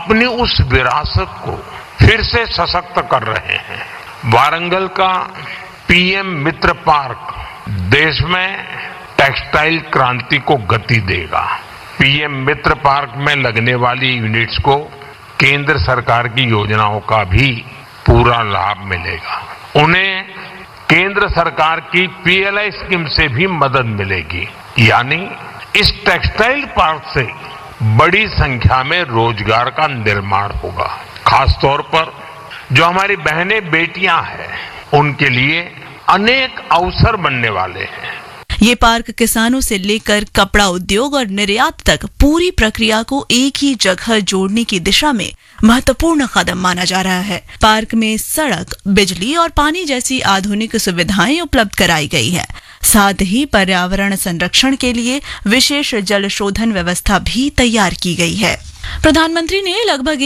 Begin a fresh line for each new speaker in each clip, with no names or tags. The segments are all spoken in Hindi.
अपनी उस विरासत को फिर से सशक्त कर रहे हैं। वारंगल का पीएम मित्र पार्क देश में टेक्सटाइल क्रांति को गति देगा। पीएम मित्र पार्क में लगने वाली यूनिट्स को केंद्र सरकार की योजनाओं का भी पूरा लाभ मिलेगा। उन्हें केंद्र सरकार की पीएलआई स्कीम से भी मदद मिलेगी। यानी इस टेक्सटाइल पार्क से बड़ी संख्या में रोजगार का निर्माण होगा। खासतौर पर जो हमारी बहनें बेटियां हैं उनके लिए अनेक अवसर बनने वाले हैं।
ये पार्क किसानों से लेकर कपड़ा उद्योग और निर्यात तक पूरी प्रक्रिया को एक ही जगह जोड़ने की दिशा में महत्वपूर्ण कदम माना जा रहा है। पार्क में सड़क, बिजली और पानी जैसी आधुनिक सुविधाएं उपलब्ध कराई गई है। साथ ही पर्यावरण संरक्षण के लिए विशेष जल शोधन व्यवस्था भी तैयार की गई है। प्रधानमंत्री ने लगभग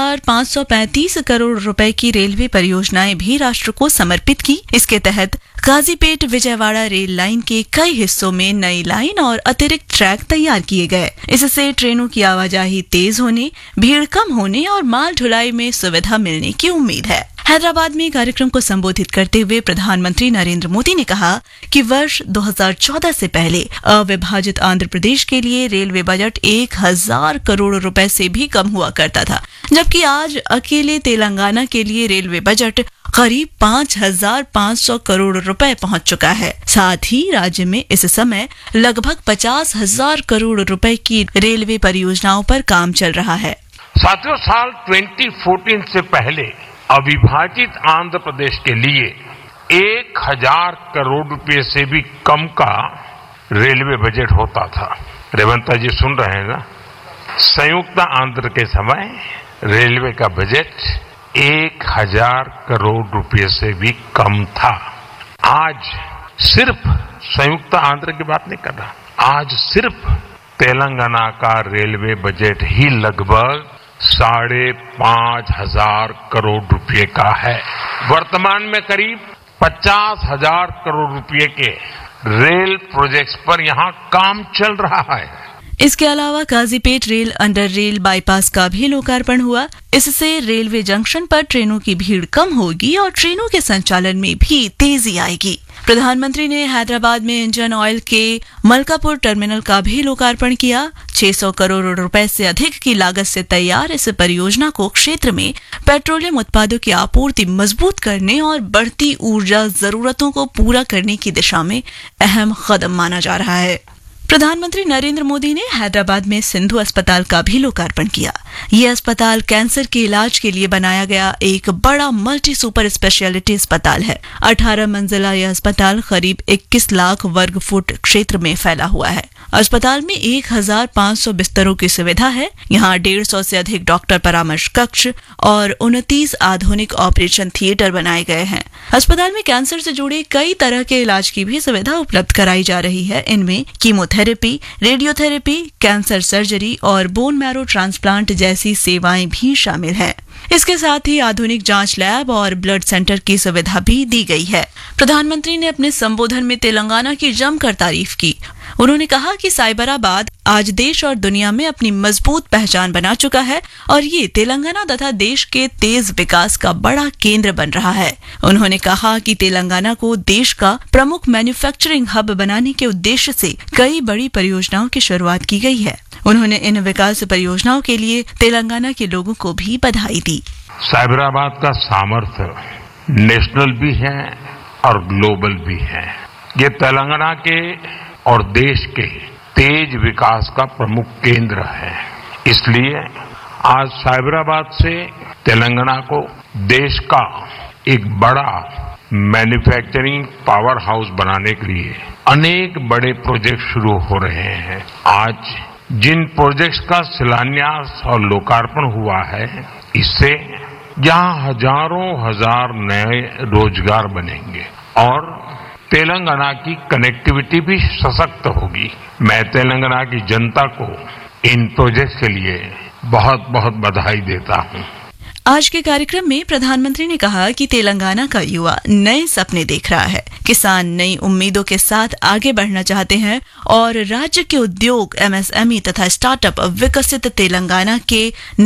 1535 करोड़ रुपए की रेलवे परियोजनाएं भी राष्ट्र को समर्पित की। इसके तहत काजीपेट विजयवाड़ा रेल लाइन के कई हिस्सों में नई लाइन और अतिरिक्त ट्रैक तैयार किए गए। इससे ट्रेनों की आवाजाही तेज होने, भीड़ कम होने और माल ढुलाई में सुविधा मिलने की उम्मीद है। हैदराबाद में कार्यक्रम को संबोधित करते हुए प्रधानमंत्री नरेंद्र मोदी ने कहा कि वर्ष 2014 से पहले अविभाजित आंध्र प्रदेश के लिए रेलवे बजट 1000 करोड़ रुपए से भी कम हुआ करता था, जबकि आज अकेले तेलंगाना के लिए रेलवे बजट करीब 5500 करोड़ रुपए पहुंच चुका है। साथ ही राज्य में इस समय लगभग 50,000 करोड़ रुपए की रेलवे परियोजनाओं पर काम चल रहा है।
साथियों, साल 2014 से पहले अविभाजित आंध्र प्रदेश के लिए 1000 करोड़ रुपए से भी कम का रेलवे बजट होता था। रेवंता जी सुन रहे हैं ना? संयुक्त आंध्र के समय रेलवे का बजट 1000 करोड़ रुपए से भी कम था। आज सिर्फ संयुक्त आंध्र की बात नहीं कर रहा, आज सिर्फ तेलंगाना का रेलवे बजट ही लगभग 5,500 करोड़ रुपए का है। वर्तमान में करीब 50,000 करोड़ रुपए के रेल प्रोजेक्ट्स पर यहां काम चल रहा है।
इसके अलावा Kazipet rail under rail bypass का भी लोकार्पण हुआ। इससे रेलवे जंक्शन पर ट्रेनों की भीड़ कम होगी और ट्रेनों के संचालन में भी तेजी आएगी। प्रधानमंत्री ने हैदराबाद में इंडियन ऑयल के मलकापुर टर्मिनल का भी लोकार्पण किया। 600 करोड़ रुपए से अधिक की लागत से तैयार इस परियोजना को क्षेत्र में पेट्रोलियम उत्पादों की आपूर्ति मजबूत करने और बढ़ती ऊर्जा जरूरतों को पूरा करने की दिशा में अहम कदम माना जा रहा है। प्रधानमंत्री नरेंद्र मोदी ने हैदराबाद में सिंधु अस्पताल का भी लोकार्पण किया। ये अस्पताल कैंसर के इलाज के लिए बनाया गया एक बड़ा मल्टी सुपर स्पेशलिटी अस्पताल है। 18 मंजिला यह अस्पताल करीब 21 लाख वर्ग फुट क्षेत्र में फैला हुआ है। अस्पताल में 1500 बिस्तरों की सुविधा है। यहाँ 150 से अधिक डॉक्टर परामर्श कक्ष और 29 आधुनिक ऑपरेशन थिएटर बनाए गए हैं। अस्पताल में कैंसर से जुड़े कई तरह के इलाज की भी सुविधा उपलब्ध कराई जा रही है। इनमें कीमोथेरेपी, रेडियोथेरेपी, कैंसर सर्जरी और बोन मैरो ट्रांसप्लांट जैसी सेवाएं भी शामिल हैं। इसके साथ ही आधुनिक जांच लैब और ब्लड सेंटर की सुविधा भी दी गई है। प्रधानमंत्री ने अपने संबोधन में तेलंगाना की जमकर तारीफ की। उन्होंने कहा कि साइबराबाद आज देश और दुनिया में अपनी मजबूत पहचान बना चुका है और ये तेलंगाना तथा देश के तेज विकास का बड़ा केंद्र बन रहा है। उन्होंने कहा कि तेलंगाना को देश का प्रमुख मैन्युफैक्चरिंग हब बनाने के उद्देश्य से कई बड़ी परियोजनाओं की शुरुआत की गई है। उन्होंने इन विकास परियोजनाओं के लिए तेलंगाना के लोगों को भी बधाई दी।
साइबराबाद का सामर्थ्य नेशनल भी है और ग्लोबल भी है। ये तेलंगाना के और देश के तेज विकास का प्रमुख केंद्र है। इसलिए आज साइबराबाद से तेलंगाना को देश का एक बड़ा मैन्युफैक्चरिंग पावर हाउस बनाने के लिए अनेक बड़े प्रोजेक्ट शुरू हो रहे हैं। आज जिन प्रोजेक्ट्स का शिलान्यास और लोकार्पण हुआ है, इससे यहाँ हजारों हजार नए रोजगार बनेंगे और तेलंगाना की कनेक्टिविटी भी सशक्त होगी। मैं तेलंगाना की जनता को इन प्रोजेक्ट्स के लिए बहुत बहुत बधाई देता हूँ।
आज के कार्यक्रम में प्रधानमंत्री ने कहा कि तेलंगाना का युवा नए सपने देख रहा है। किसान नई उम्मीदों के साथ आगे बढ़ना चाहते हैं और राज्य के उद्योग, एमएसएमई तथा स्टार्टअप विकसित तेलंगाना के